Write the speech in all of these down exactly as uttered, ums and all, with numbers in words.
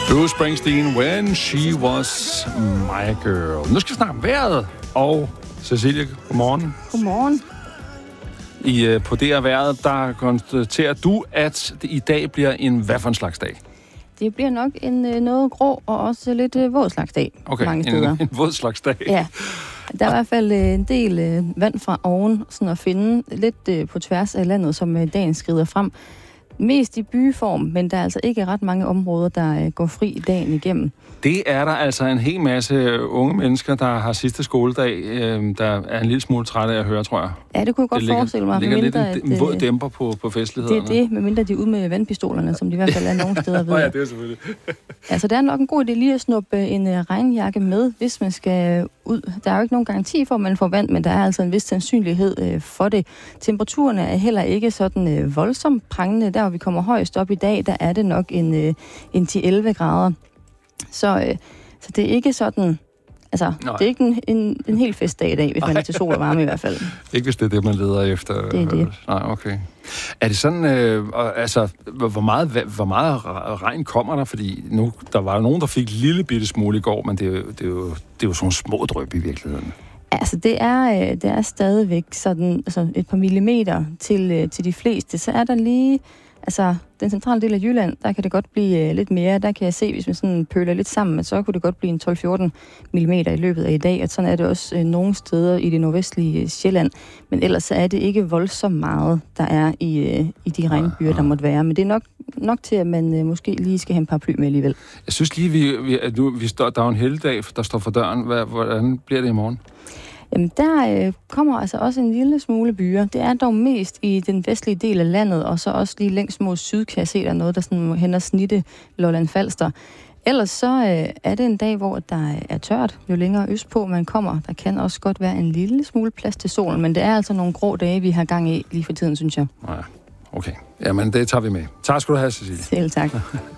Bruce Springsteen, When She Was My Girl. Nu skal vi snakke om vejret. Og Cecilie, godmorgen. Godmorgen. I, uh, på det her vejret, der konstaterer du, at det i dag bliver en hvad for en slags dag? Det bliver nok en uh, noget grå og også lidt uh, våd slags dag. Okay, mange steder. en, en våd slags dag. Ja, der er i hvert fald uh, en del uh, vand fra oven sådan at finde lidt uh, på tværs af landet, som uh, dagen skrider frem. Mest i byform, men der er altså ikke ret mange områder, der uh, går fri dagen igennem. Det er der altså en hel masse unge mennesker, der har sidste skoledag, øh, der er en lille smule trætte af at høre, tror jeg. Ja, det kunne jeg godt det ligger, forestille mig. Det ligger mindre, lidt en, en våd dæmper på, på festlighederne. Det er det, medmindre de er ude med vandpistolerne, som de i hvert fald er nogle steder ved. Ja, det er selvfølgelig. Altså, det er nok en god idé lige at snuppe en uh, regnjakke med, hvis man skal ud. Der er jo ikke nogen garanti for, at man får vand, men der er altså en vis sandsynlighed uh, for det. Temperaturerne er heller ikke sådan uh, voldsomt prangende. Der, hvor vi kommer højst op i dag, der er det nok en, uh, en ti til elleve grader. Så, uh, så det er ikke sådan... Altså, Nej. det er ikke en, en, en helt festdag i dag, hvis man er til sol og varme i hvert fald. Ikke hvis det er det, man leder efter. Det er det. Nej, okay. Er det sådan, øh, altså, hvor meget, hvor meget regn kommer der? Fordi nu, der var nogen, der fik en lille bitte smule i går, men det er jo, det er jo, det er jo sådan små dryp i virkeligheden. Altså, det er, det er stadigvæk sådan, altså et par millimeter til, til de fleste. Så er der lige... Altså, den centrale del af Jylland, der kan det godt blive uh, lidt mere. Der kan jeg se, hvis man sådan pøler lidt sammen, så kunne det godt blive en tolv til fjorten millimeter i løbet af i dag. Og sådan er det også uh, nogle steder i det nordvestlige Sjælland. Men ellers så er det ikke voldsomt meget, der er i, uh, i de regnbyer, der måtte være. Men det er nok, nok til, at man uh, måske lige skal have en paraply med alligevel. Jeg synes lige, vi, vi, at nu, vi står, der er en helligdag, der står for døren. Hvad, hvordan bliver det i morgen? Jamen, der øh, kommer altså også en lille smule byer. Det er dog mest i den vestlige del af landet, og så også lige længst mod syd, kan jeg se, der er noget, der sådan hen og snitte Lolland Falster. Ellers så øh, er det en dag, hvor der er tørt. Jo længere østpå man kommer, der kan også godt være en lille smule plads til solen, men det er altså nogle grå dage, vi har gang i lige for tiden, synes jeg. Ja, okay. Jamen, det tager vi med. Tak skal du have, Cecilie. Selv tak.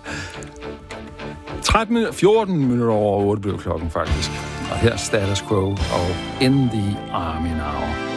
tretten, fjorten minutter over otte blev klokken faktisk. Og her Status Quo og In the Army Now.